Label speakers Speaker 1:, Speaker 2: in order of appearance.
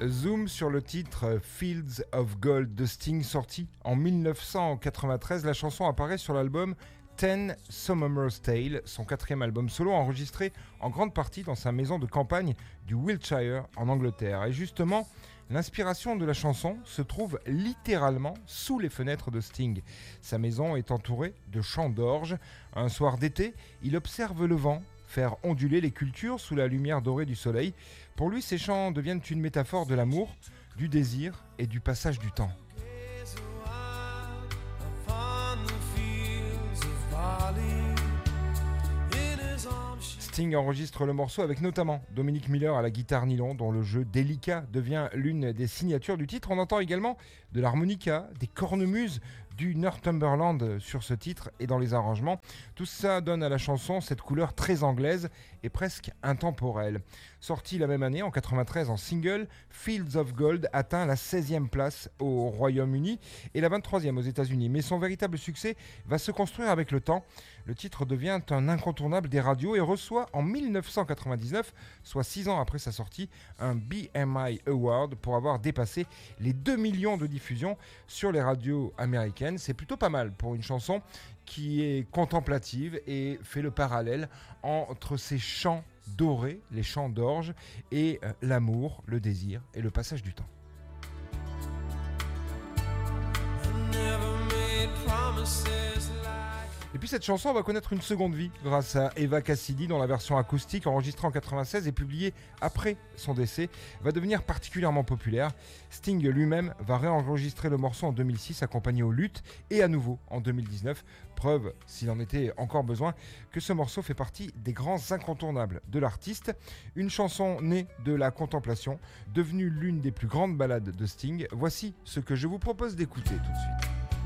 Speaker 1: Zoom sur le titre Fields of Gold de Sting, sorti en 1993. La chanson apparaît sur l'album Ten Summer's Tale, son quatrième album solo enregistré en grande partie dans sa maison de campagne du Wiltshire en Angleterre. Et justement, l'inspiration de la chanson se trouve littéralement sous les fenêtres de Sting. Sa maison est entourée de champs d'orge. Un soir d'été, il observe le vent faire onduler les cultures sous la lumière dorée du soleil. Pour lui, ces chants deviennent une métaphore de l'amour, du désir et du passage du temps. Sting enregistre le morceau avec notamment Dominic Miller à la guitare nylon, dont le jeu délicat devient l'une des signatures du titre. On entend également de l'harmonica, des cornemuses, du Northumberland sur ce titre et dans les arrangements. Tout ça donne à la chanson cette couleur très anglaise et presque intemporelle. Sorti la même année, en 93 en single, Fields of Gold atteint la 16e place au Royaume-Uni et la 23e aux États-Unis. Mais son véritable succès va se construire avec le temps. Le titre devient un incontournable des radios et reçoit en 1999, soit 6 ans après sa sortie, un BMI Award pour avoir dépassé les 2 millions de diffusions sur les radios américaines. C'est plutôt pas mal pour une chanson qui est contemplative et fait le parallèle entre ces chants dorés, les chants d'orge, et l'amour, le désir et le passage du temps. Et puis cette chanson va connaître une seconde vie grâce à Eva Cassidy, dont la version acoustique enregistrée en 96 et publiée après son décès va devenir particulièrement populaire. Sting lui-même va réenregistrer le morceau en 2006 accompagné au luth et à nouveau en 2019. Preuve, s'il en était encore besoin, que ce morceau fait partie des grands incontournables de l'artiste. Une chanson née de la contemplation, devenue l'une des plus grandes ballades de Sting. Voici ce que je vous propose d'écouter tout de suite.